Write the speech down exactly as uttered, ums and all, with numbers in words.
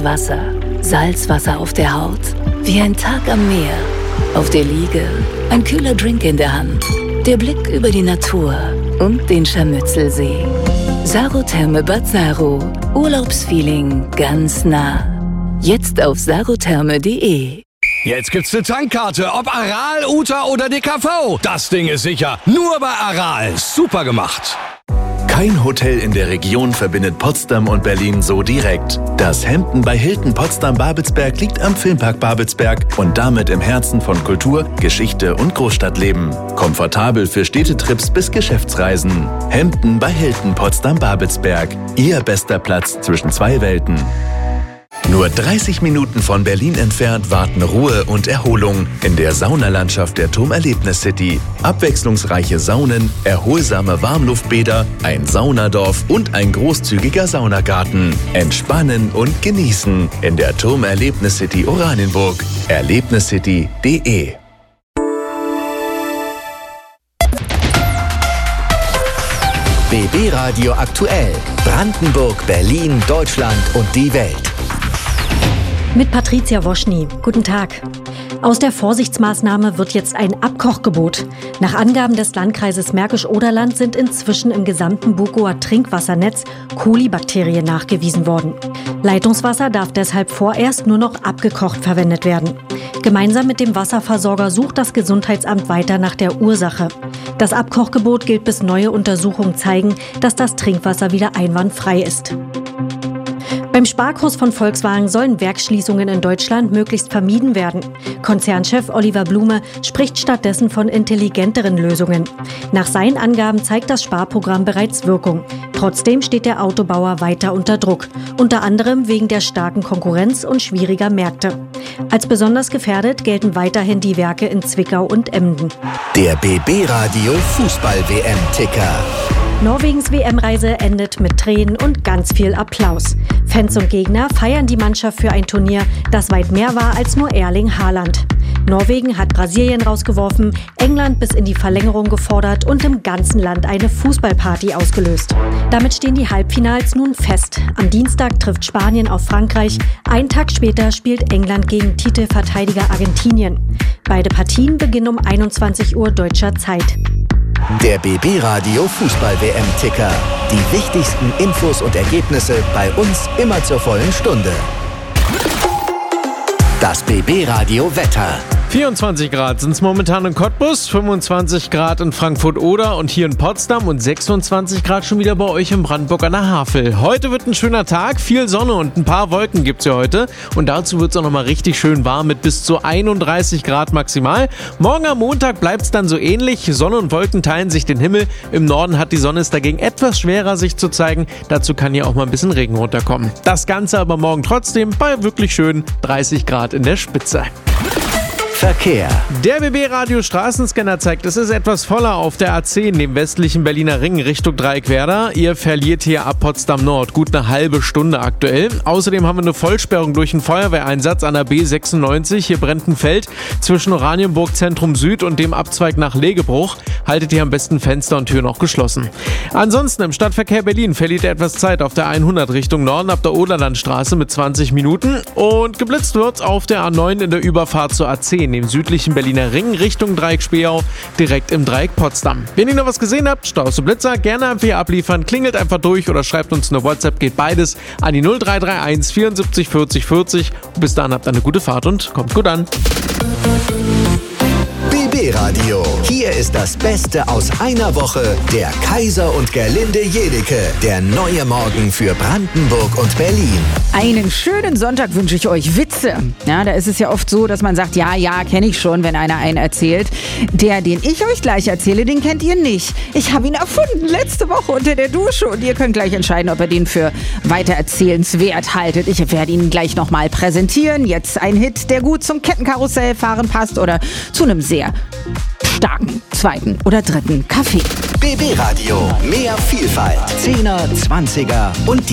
ins Wasser, Salzwasser auf der Haut, wie ein Tag am Meer. Auf der Liege, ein kühler Drink in der Hand, der Blick über die Natur und den Scharmützelsee. Sarotherme Bad Saro, Urlaubsfeeling ganz nah. Jetzt auf sarotherme punkt de. Jetzt gibt's eine Tankkarte, ob Aral, U T A oder D K V. Das Ding ist sicher, nur bei Aral. Super gemacht. Kein Hotel in der Region verbindet Potsdam und Berlin so direkt. Das Hampton bei Hilton Potsdam-Babelsberg liegt am Filmpark Babelsberg und damit im Herzen von Kultur, Geschichte und Großstadtleben. Komfortabel für Städtetrips bis Geschäftsreisen. Hampton bei Hilton Potsdam-Babelsberg. Ihr bester Platz zwischen zwei Welten. Nur dreißig Minuten von Berlin entfernt warten Ruhe und Erholung in der Saunalandschaft der Turmerlebnis City. Abwechslungsreiche Saunen, erholsame Warmluftbäder, ein Saunadorf und ein großzügiger Saunagarten. Entspannen und genießen in der Turmerlebnis City Oranienburg. erlebniscity punkt de. B B Radio aktuell. Brandenburg, Berlin, Deutschland und die Welt. Mit Patricia Woschny. Guten Tag. Aus der Vorsichtsmaßnahme wird jetzt ein Abkochgebot. Nach Angaben des Landkreises Märkisch-Oderland sind inzwischen im gesamten Bukower Trinkwassernetz Kolibakterien nachgewiesen worden. Leitungswasser darf deshalb vorerst nur noch abgekocht verwendet werden. Gemeinsam mit dem Wasserversorger sucht das Gesundheitsamt weiter nach der Ursache. Das Abkochgebot gilt, bis neue Untersuchungen zeigen, dass das Trinkwasser wieder einwandfrei ist. Beim Sparkurs von Volkswagen sollen Werksschließungen in Deutschland möglichst vermieden werden. Konzernchef Oliver Blume spricht stattdessen von intelligenteren Lösungen. Nach seinen Angaben zeigt das Sparprogramm bereits Wirkung. Trotzdem steht der Autobauer weiter unter Druck, unter anderem wegen der starken Konkurrenz und schwieriger Märkte. Als besonders gefährdet gelten weiterhin die Werke in Zwickau und Emden. Der B B Radio Fußball-W M-Ticker. Norwegens W M-Reise endet mit Tränen und ganz viel Applaus. Fans und Gegner feiern die Mannschaft für ein Turnier, das weit mehr war als nur Erling Haaland. Norwegen hat Brasilien rausgeworfen, England bis in die Verlängerung gefordert und im ganzen Land eine Fußballparty ausgelöst. Damit stehen die Halbfinals nun fest. Am Dienstag trifft Spanien auf Frankreich. Einen Tag später spielt England gegen Titelverteidiger Argentinien. Beide Partien beginnen um einundzwanzig Uhr deutscher Zeit. Der B B Radio Fußball-W M-Ticker. Die wichtigsten Infos und Ergebnisse bei uns immer zur vollen Stunde. Das B B Radio Wetter. vierundzwanzig Grad sind es momentan in Cottbus, fünfundzwanzig Grad in Frankfurt-Oder und hier in Potsdam und sechsundzwanzig Grad schon wieder bei euch in Brandenburg an der Havel. Heute wird ein schöner Tag, viel Sonne und ein paar Wolken gibt es ja heute. Und dazu wird es auch nochmal richtig schön warm mit bis zu einunddreißig Grad maximal. Morgen am Montag bleibt es dann so ähnlich. Sonne und Wolken teilen sich den Himmel. Im Norden hat die Sonne es dagegen etwas schwerer, sich zu zeigen. Dazu kann hier auch mal ein bisschen Regen runterkommen. Das Ganze aber morgen trotzdem bei wirklich schön dreißig Grad in der Spitze. Verkehr. Der B B-Radio Straßenscanner zeigt, es ist etwas voller auf der A zehn, dem westlichen Berliner Ring Richtung Dreieckwerder. Ihr verliert hier ab Potsdam Nord gut eine halbe Stunde aktuell. Außerdem haben wir eine Vollsperrung durch einen Feuerwehreinsatz an der B sechsundneunzig. Hier brennt ein Feld zwischen Oranienburg Zentrum Süd und dem Abzweig nach Legebruch. Haltet ihr am besten Fenster und Tür noch geschlossen. Ansonsten im Stadtverkehr Berlin verliert ihr etwas Zeit auf der hundert Richtung Norden ab der Oderlandstraße mit zwanzig Minuten. Und geblitzt wird auf der A neun in der Überfahrt zur A zehn. Im südlichen Berliner Ring Richtung Dreieck Spähau, direkt im Dreieck Potsdam. Wenn ihr noch was gesehen habt, Staus und Blitzer, gerne einfach hier abliefern, klingelt einfach durch oder schreibt uns eine WhatsApp, geht beides an die null drei drei eins vierundsiebzig vierzig vierzig. Bis dahin habt ihr eine gute Fahrt und kommt gut an. B B Radio. Hier ist das Beste aus einer Woche. Der Kaiser und Gerlinde Jedecke. Der neue Morgen für Brandenburg und Berlin. Einen schönen Sonntag wünsche ich euch. Witze. Ja, da ist es ja oft so, dass man sagt, ja, ja, kenne ich schon, wenn einer einen erzählt. Der, den ich euch gleich erzähle, den kennt ihr nicht. Ich habe ihn erfunden letzte Woche unter der Dusche und ihr könnt gleich entscheiden, ob ihr den für weiter erzählenswert haltet. Ich werde ihn gleich nochmal präsentieren. Jetzt ein Hit, der gut zum Kettenkarussellfahren passt oder zu einem sehr starken zweiten oder dritten Kaffee. B B Radio. Mehr Vielfalt. Zehner, Zwanziger und die